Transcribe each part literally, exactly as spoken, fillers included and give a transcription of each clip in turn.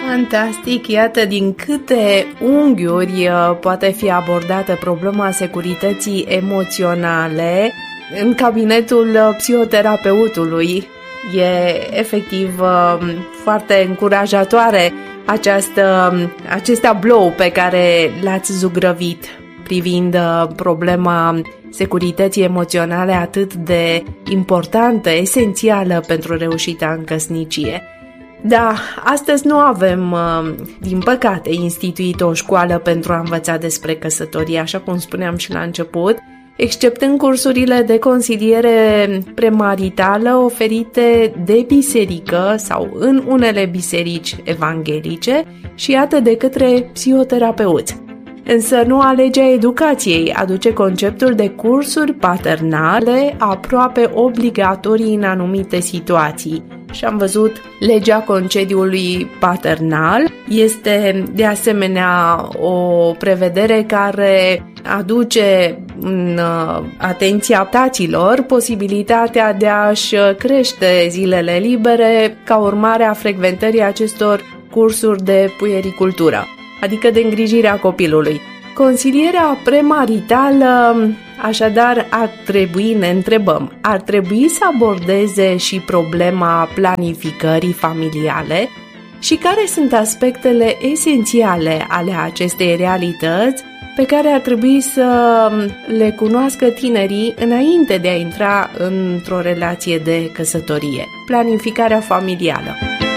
Fantastic! Iată din câte unghiuri poate fi abordată problema securității emoționale în cabinetul psihoterapeutului. E efectiv foarte încurajatoare această, acest tablou pe care l-ați zugrăvit privind problema securității emoționale atât de importantă, esențială pentru reușita în căsnicie. Da, astăzi nu avem, din păcate, instituit o școală pentru a învăța despre căsătorie, așa cum spuneam și la început, exceptând cursurile de consiliere premaritală oferite de biserică sau în unele biserici evanghelice și iată de către psihoterapeuți. Însă noua lege a educației aduce conceptul de cursuri paternale aproape obligatorii în anumite situații. Și am văzut legea concediului paternal. Este de asemenea o prevedere care aduce în atenția taților posibilitatea de a-și crește zilele libere ca urmare a frecventării acestor cursuri de puericultură, adică de îngrijirea copilului. Consilierea premaritală, așadar, ar trebui, ne întrebăm, ar trebui să abordeze și problema planificării familiale și care sunt aspectele esențiale ale acestei realități pe care ar trebui să le cunoască tinerii înainte de a intra într-o relație de căsătorie. Planificarea familială.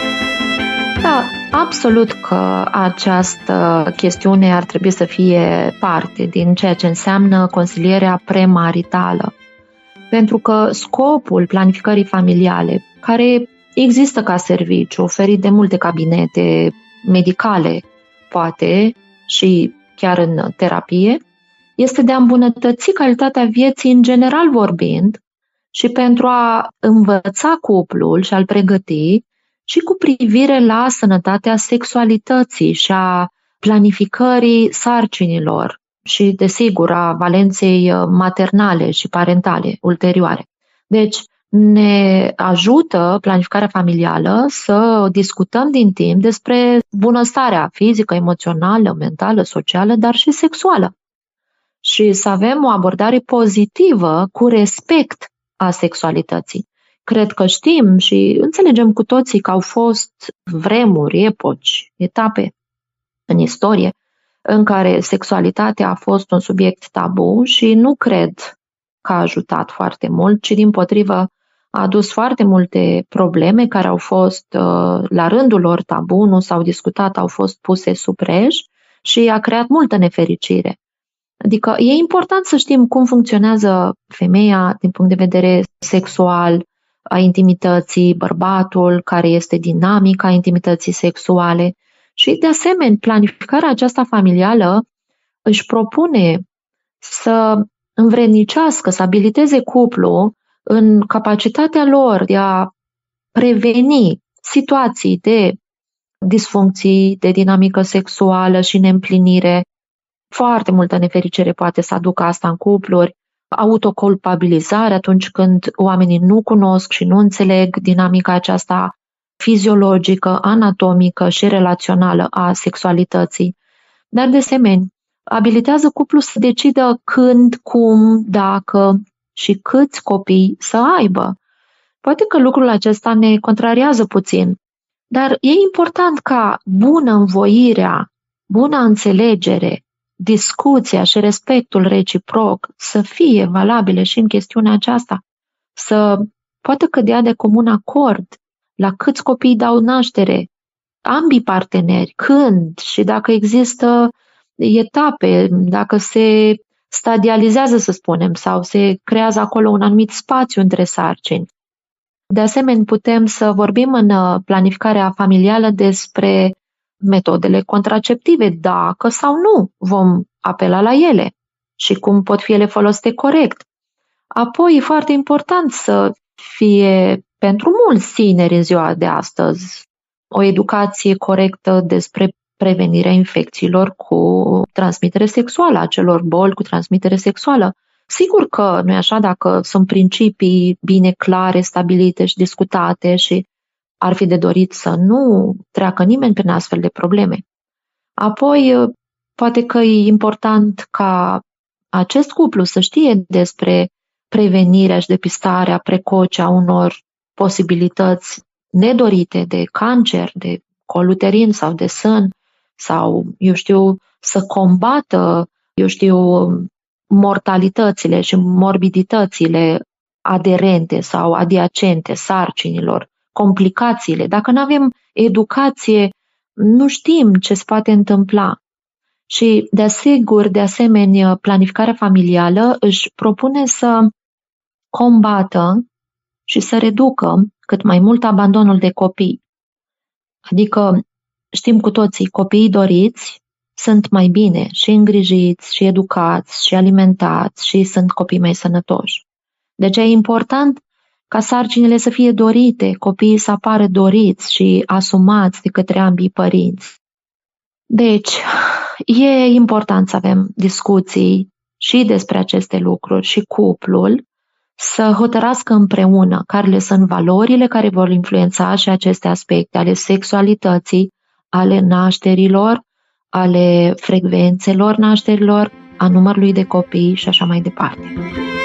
Da, absolut că această chestiune ar trebui să fie parte din ceea ce înseamnă consilierea premaritală. Pentru că scopul planificării familiale, care există ca serviciu, oferit de multe cabinete medicale, poate, și chiar în terapie, este de a îmbunătăți calitatea vieții în general vorbind și pentru a învăța cuplul și a-l pregăti și cu privire la sănătatea sexualității și a planificării sarcinilor și, desigur, a valenței maternale și parentale ulterioare. Deci, ne ajută planificarea familială să discutăm din timp despre bunăstarea fizică, emoțională, mentală, socială, dar și sexuală. Și să avem o abordare pozitivă cu respect a sexualității. Cred că știm și înțelegem cu toții că au fost vremuri, epoci, etape în istorie în care sexualitatea a fost un subiect tabu și nu cred că a ajutat foarte mult, ci dimpotrivă a adus foarte multe probleme care au fost la rândul lor tabu, nu s-au discutat, au fost puse sub prej și a creat multă nefericire. Adică e important să știm cum funcționează femeia din punct de vedere sexual, a intimității, bărbatul, care este dinamica intimității sexuale și, de asemenea, planificarea aceasta familială își propune să învrednicească, să abiliteze cuplul în capacitatea lor de a preveni situații de disfuncții, de dinamică sexuală și neîmplinire. Foarte multă nefericire poate să aducă asta în cupluri, autoculpabilizare atunci când oamenii nu cunosc și nu înțeleg dinamica aceasta fiziologică, anatomică și relațională a sexualității. Dar, de asemenea, abilitează cuplul să decidă când, cum, dacă și câți copii să aibă. Poate că lucrul acesta ne contrariază puțin, dar e important ca bună învoirea, bună înțelegere, discuția și respectul reciproc să fie valabile și în chestiunea aceasta, să poată cădea de comun acord la câți copii dau naștere, ambii parteneri, când și dacă există etape, dacă se stadializează, să spunem, sau se creează acolo un anumit spațiu între sarcini. De asemenea, putem să vorbim în planificarea familială despre metodele contraceptive, dacă sau nu vom apela la ele și cum pot fi ele folosite corect. Apoi, e foarte important să fie pentru mulți tineri în ziua de astăzi o educație corectă despre prevenirea infecțiilor cu transmitere sexuală, a celor boli cu transmitere sexuală. Sigur că nu e așa dacă sunt principii bine clare, stabilite și discutate și ar fi de dorit să nu treacă nimeni prin astfel de probleme. Apoi, poate că e important ca acest cuplu să știe despre prevenirea și depistarea precoce a unor posibilități nedorite de cancer, de col uterin sau de sân, sau, eu știu, să combată, eu știu, mortalitățile și morbiditățile aderente sau adiacente sarcinilor, complicațiile. Dacă nu avem educație, nu știm ce se poate întâmpla. Și, de asigur, de asemenea, planificarea familială își propune să combată și să reducă cât mai mult abandonul de copii. Adică, știm cu toții, copiii doriți sunt mai bine și îngrijiți, și educați, și alimentați, și sunt copii mai sănătoși. Deci e important ca sarcinile să fie dorite, copiii să apară doriți și asumați de către ambii părinți. Deci, e important să avem discuții și despre aceste lucruri și cuplul să hotărască împreună care le sunt valorile care vor influența și aceste aspecte ale sexualității, ale nașterilor, ale frecvențelor nașterilor, a numărului de copii și așa mai departe.